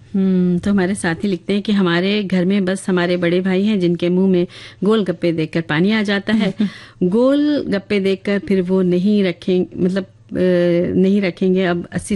तो हमारे साथी लिखते हैं कि हमारे घर में बस हमारे बड़े भाई हैं जिनके मुंह में गोलगप्पे देखकर पानी आ जाता है। गोलगप्पे देखकर फिर वो नहीं रखें मतलब नहीं रखेंगे। अब 80